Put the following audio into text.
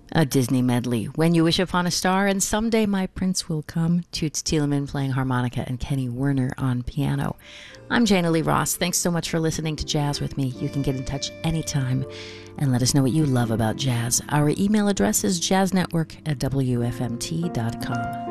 A Disney medley, When You Wish Upon a Star, and Someday My Prince Will Come, Toots Thielemann playing harmonica and Kenny Werner on piano. I'm Jana Lee Ross. Thanks so much for listening to Jazz with me. You can get in touch anytime and let us know what you love about jazz. Our email address is jazznetwork@wfmt.com.